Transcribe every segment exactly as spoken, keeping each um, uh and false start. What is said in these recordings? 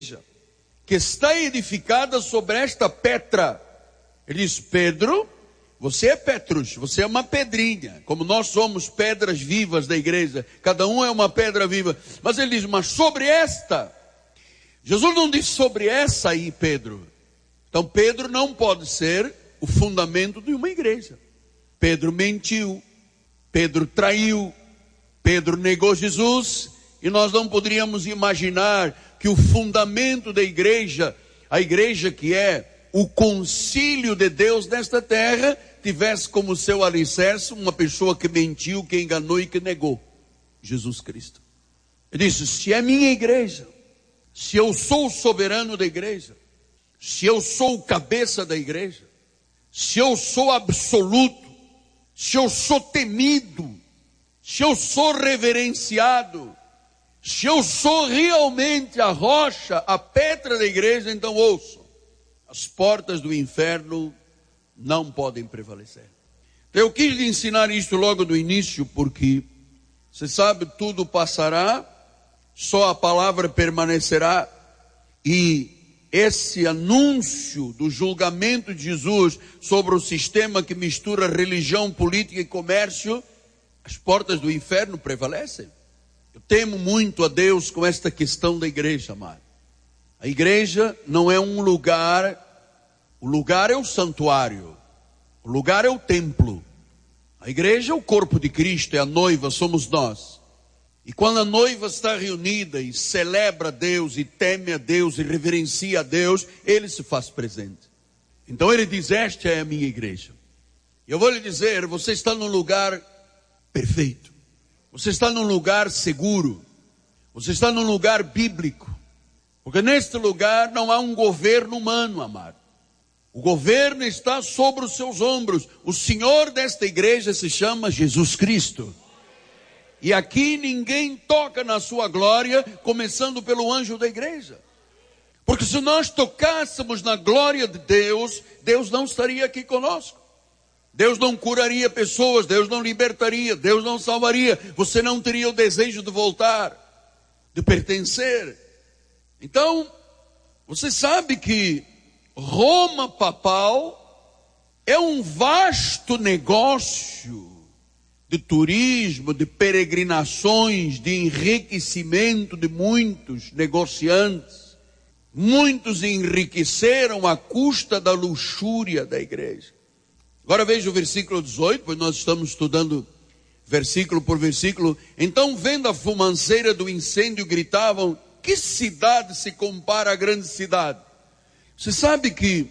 que está edificada sobre esta pedra. Ele diz: Pedro, você é Petrus, você é uma pedrinha, como nós somos pedras vivas da igreja, cada um é uma pedra viva. Mas ele diz: mas sobre esta, Jesus não diz sobre essa aí, Pedro. Então Pedro não pode ser o fundamento de uma igreja. Pedro mentiu, Pedro traiu, Pedro negou Jesus, e nós não poderíamos imaginar que o fundamento da igreja, a igreja que é o concílio de Deus nesta terra, tivesse como seu alicerce uma pessoa que mentiu, que enganou e que negou Jesus Cristo. Ele disse: se é minha igreja, se eu sou o soberano da igreja, se eu sou o cabeça da igreja, se eu sou absoluto, se eu sou temido, se eu sou reverenciado, se eu sou realmente a rocha, a pedra da igreja, então ouçam: as portas do inferno não podem prevalecer. Eu quis lhe ensinar isto logo do início, porque você sabe, tudo passará, só a palavra permanecerá. E esse anúncio do julgamento de Jesus sobre o sistema que mistura religião, política e comércio, as portas do inferno prevalecem. Eu temo muito a Deus com esta questão da igreja, amado. A igreja não é um lugar, o lugar é o santuário, o lugar é o templo. A igreja é o corpo de Cristo, é a noiva, somos nós. E quando a noiva está reunida e celebra a Deus, e teme a Deus, e reverencia a Deus, Ele se faz presente. Então Ele diz: esta é a minha igreja. E eu vou lhe dizer, você está num lugar perfeito. Você está num lugar seguro. Você está num lugar bíblico. Porque neste lugar não há um governo humano, amado. O governo está sobre os seus ombros. O Senhor desta igreja se chama Jesus Cristo. E aqui ninguém toca na sua glória, começando pelo anjo da igreja. Porque se nós tocássemos na glória de Deus, Deus não estaria aqui conosco. Deus não curaria pessoas, Deus não libertaria, Deus não salvaria. Você não teria o desejo de voltar, de pertencer. Então, você sabe que Roma papal é um vasto negócio de turismo, de peregrinações, de enriquecimento de muitos negociantes. Muitos enriqueceram à custa da luxúria da igreja. Agora veja o versículo dezoito, pois nós estamos estudando versículo por versículo. Então, vendo a fumaceira do incêndio, gritavam: que cidade se compara à grande cidade? Você sabe que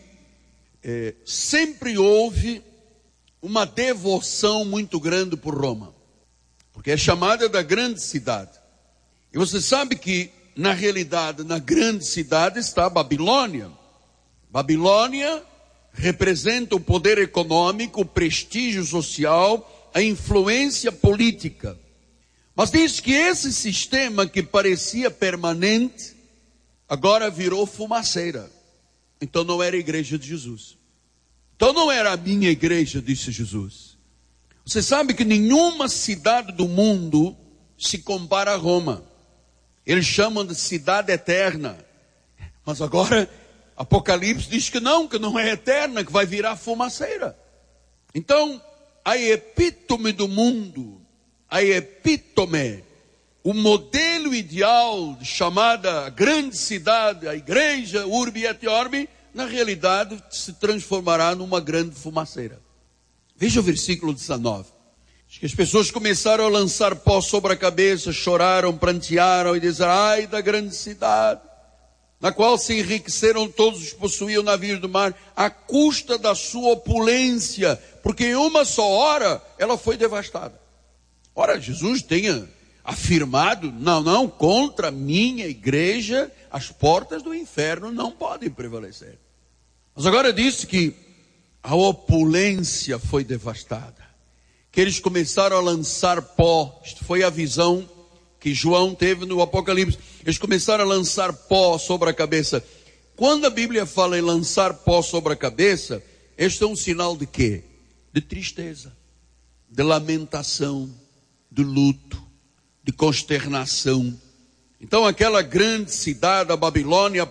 é, sempre houve uma devoção muito grande por Roma, porque é chamada da grande cidade. E você sabe que, na realidade, na grande cidade está a Babilônia. Babilônia representa o poder econômico, o prestígio social, a influência política. Mas diz que esse sistema que parecia permanente, agora virou fumaceira. Então não era a igreja de Jesus. Então não era a minha igreja, disse Jesus. Você sabe que nenhuma cidade do mundo se compara a Roma. Eles chamam de cidade eterna. Mas agora Apocalipse diz que não, que não é eterna, que vai virar fumaceira. Então, a epítome do mundo, a epítome, o modelo ideal chamada grande cidade, a igreja, urbi et orbi, na realidade se transformará numa grande fumaceira. Veja o versículo dezenove. Diz que as pessoas começaram a lançar pó sobre a cabeça, choraram, prantearam e disseram: ai da grande cidade, na qual se enriqueceram todos os que possuíam navios do mar, à custa da sua opulência, porque em uma só hora ela foi devastada. Ora, Jesus tenha afirmado: não, não, contra a minha igreja as portas do inferno não podem prevalecer. Mas agora disse que a opulência foi devastada, que eles começaram a lançar pó. Isto foi a visão que João teve no Apocalipse. Eles começaram a lançar pó sobre a cabeça. Quando a Bíblia fala em lançar pó sobre a cabeça, este é um sinal de quê? De tristeza, de lamentação, de luto, de consternação. Então aquela grande cidade, a Babilônia,